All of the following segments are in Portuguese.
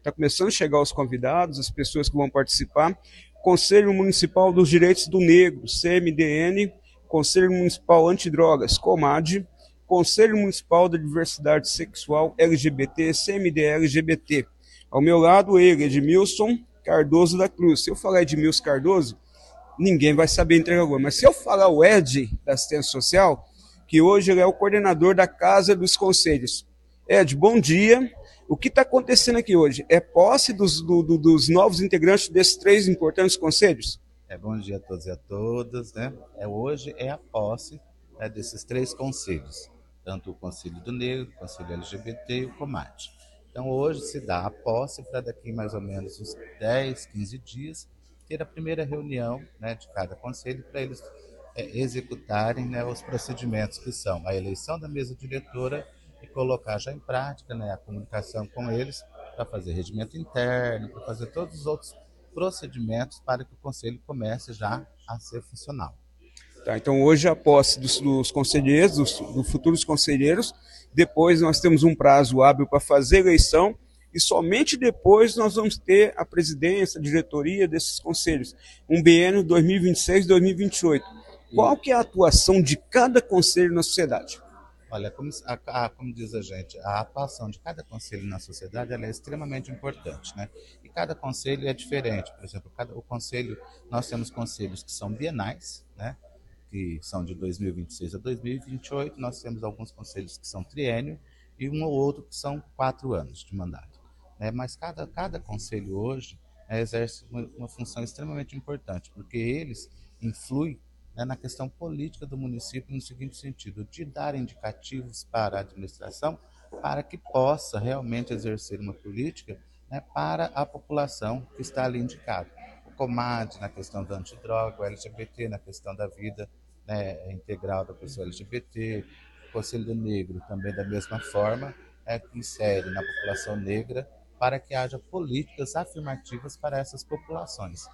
Está começando a chegar os convidados, as pessoas que vão participar. Conselho Municipal dos Direitos do Negro, CMDN, Conselho Municipal Antidrogas, COMAD, Conselho Municipal da Diversidade Sexual LGBT, CMD-LGBT. Ao meu lado, ele, Edmilson Cardoso da Cruz. Se eu falar Edmilson Cardoso, ninguém vai saber entregar agora. Mas se eu falar o Ed, da Assistência Social, que hoje ele é o coordenador da Casa dos Conselhos. Ed, bom dia. O que está acontecendo aqui hoje? É posse dos novos integrantes desses 3 importantes conselhos? Bom dia a todos e a todas, né? Hoje é a posse, né, desses 3 conselhos, tanto o Conselho do Negro, o Conselho LGBT e o COMAD. Então hoje se dá a posse para daqui mais ou menos uns 10, 15 dias, ter a primeira reunião, né, de cada conselho para eles executarem, né, os procedimentos que são a eleição da mesa diretora e colocar já em prática, né, a comunicação com eles para fazer regimento interno, para fazer todos os outros procedimentos para que o conselho comece já a ser funcional. Tá, então hoje a posse dos conselheiros, dos futuros conselheiros, depois nós temos um prazo hábil para fazer eleição e somente depois nós vamos ter a presidência, a diretoria desses conselhos, um biênio 2026-2028. Qual que é a atuação de cada conselho na sociedade? Olha, como diz a gente, a atuação de cada conselho na sociedade ela é extremamente importante, né? E cada conselho é diferente. Por exemplo, nós temos conselhos que são bienais, né? Que são de 2026 a 2028. Nós temos alguns conselhos que são triênio e um ou outro que são 4 anos de mandato, né? Mas cada conselho hoje exerce uma função extremamente importante, porque eles influem, né, na questão política do município, no seguinte sentido, de dar indicativos para a administração para que possa realmente exercer uma política, né, para a população que está ali indicada. O COMAD na questão da antidroga, o LGBT na questão da vida, né, integral da pessoa LGBT, o Conselho do Negro também da mesma forma, que insere na população negra para que haja políticas afirmativas para essas populações.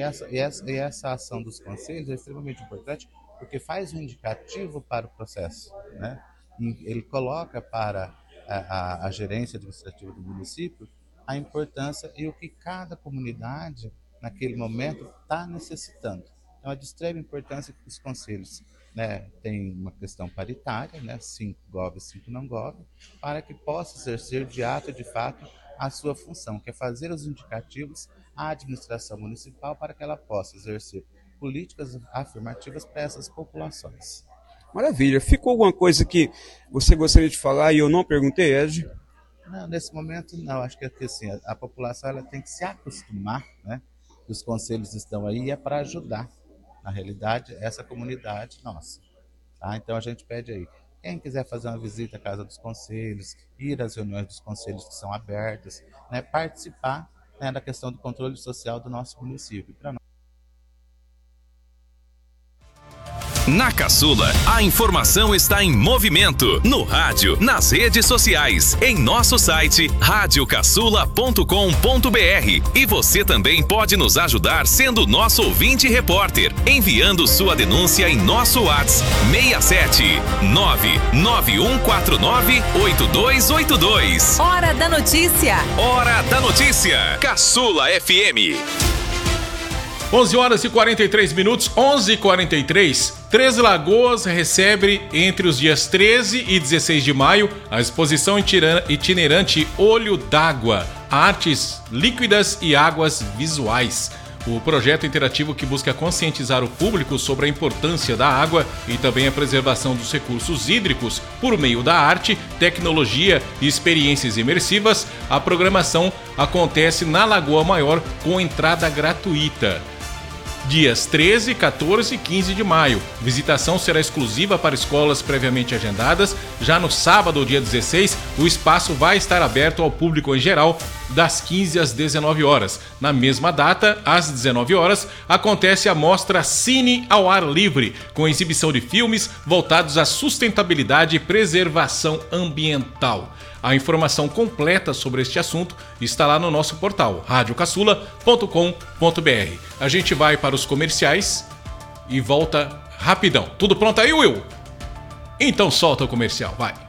E essa ação dos conselhos é extremamente importante porque faz um indicativo para o processo, né? E ele coloca para a gerência administrativa do município a importância e o que cada comunidade naquele momento está necessitando. Então é de extrema importância que os conselhos, né, tenham uma questão paritária, né, 5 gov e 5 não gov, para que possa exercer de fato a sua função, que é fazer os indicativos à administração municipal para que ela possa exercer políticas afirmativas para essas populações. Maravilha. Ficou alguma coisa que você gostaria de falar e eu não perguntei, Ed? Não, nesse momento não. Acho que assim, a população ela tem que se acostumar, né? Os conselhos estão aí e é para ajudar, na realidade, essa comunidade nossa. Tá? Então a gente pede aí, quem quiser fazer uma visita à Casa dos Conselhos, ir às reuniões dos conselhos que são abertas, né, participar, né, da questão do controle social do nosso município. Na Caçula, a informação está em movimento. No rádio, nas redes sociais, em nosso site radiocaçula.com.br. E você também pode nos ajudar sendo nosso ouvinte repórter, enviando sua denúncia em nosso WhatsApp 67 991498282. Hora da notícia. Hora da notícia. Caçula FM. 11h43, 11h43. Três Lagoas recebe entre os dias 13 e 16 de maio a exposição itinerante Olho d'Água, Artes Líquidas e Águas Visuais. O projeto interativo que busca conscientizar o público sobre a importância da água e também a preservação dos recursos hídricos por meio da arte, tecnologia e experiências imersivas. A programação acontece na Lagoa Maior com entrada gratuita. Dias 13, 14 e 15 de maio. Visitação será exclusiva para escolas previamente agendadas. Já no sábado, dia 16, o espaço vai estar aberto ao público em geral, das 15 às 19 horas. Na mesma data, às 19 horas, acontece a mostra Cine ao Ar Livre, com exibição de filmes voltados à sustentabilidade e preservação ambiental. A informação completa sobre este assunto está lá no nosso portal radiocaçula.com.br. A gente vai para os comerciais e volta rapidão. Tudo pronto aí, Will? Então solta o comercial, vai!